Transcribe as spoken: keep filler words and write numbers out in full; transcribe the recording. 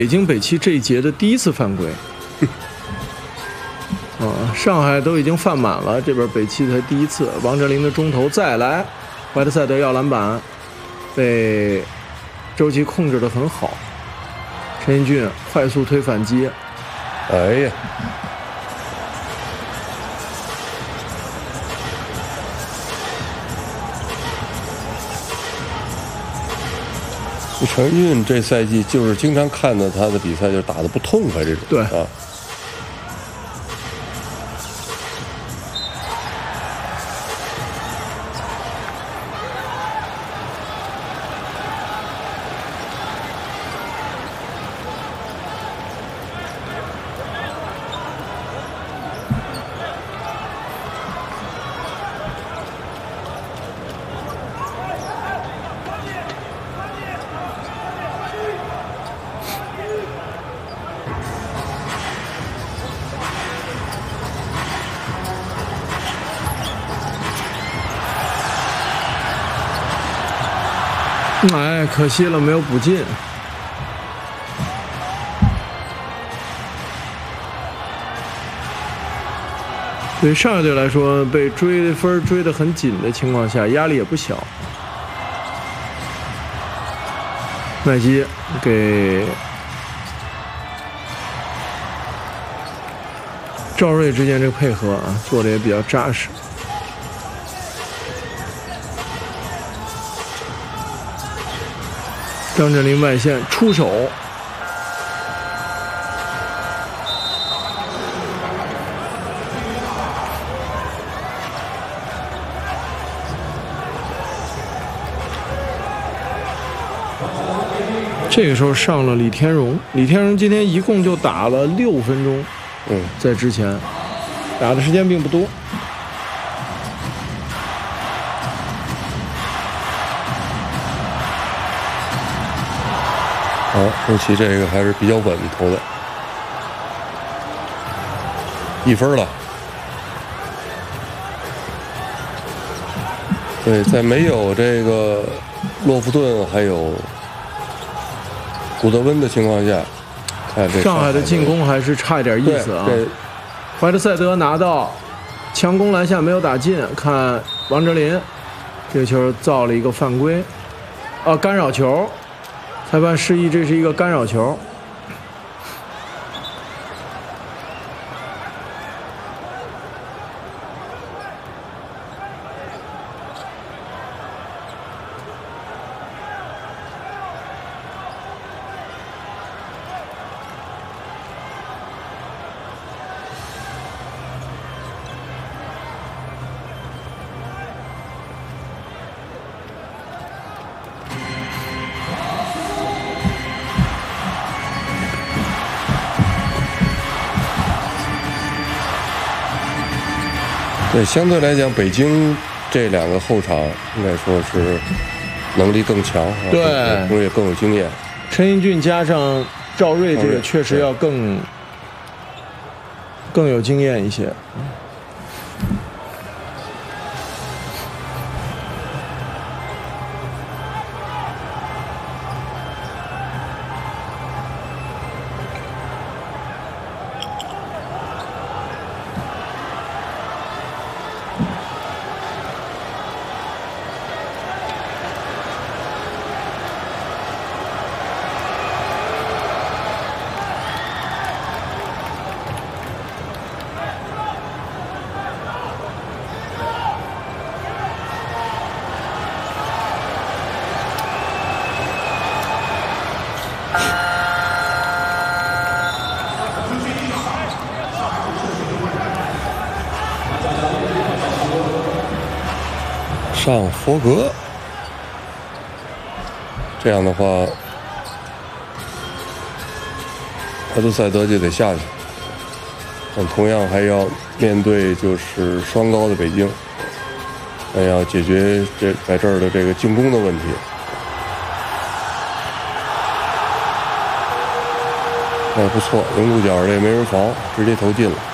北京北汽这一节的第一次犯规。啊，上海都已经犯满了，这边北汽才第一次。王哲林的中投再来，怀特塞德要篮板，被周琦控制得很好。陈英俊快速推反击， 哎呀！陈英俊这赛季就是经常看到他的比赛，就是打得不痛快这种。 对啊。 哎，可惜了，没有补进。对上海队来说，被追分追得很紧的情况下，压力也不小。麦基给赵睿之间这个配合啊，做的也比较扎实。张镇麟外线出手，这个时候上了李天荣。李天荣今天一共就打了六分钟， 嗯， 在之前打的时间并不多。 好，周琦这个还是比较稳投的，一分了。对，在没有这个洛夫顿还有古德温的情况下，看这上海的进攻还是差一点意思啊。怀特塞德拿到强攻篮下没有打进，看王哲林这个球造了一个犯规，啊，干扰球。裁判示意这是一个干扰球。 对，相对来讲，北京这两个后场应该说是能力更强， 对， 同时也更有经验。 陈英俊加上赵睿，这个确实要更更有经验一些。上佛格，这样的话，怀特塞德就得下去。但同样还要面对就是双高的北京，还要解决这在这儿的这个进攻的问题。哎，不错，零度角这没人防，直接投进了。